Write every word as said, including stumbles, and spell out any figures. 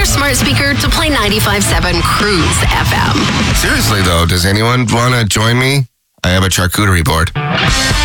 your smart speaker to play ninety-five point seven Cruise F M. Seriously, though, does anyone want to join me? I have a charcuterie board.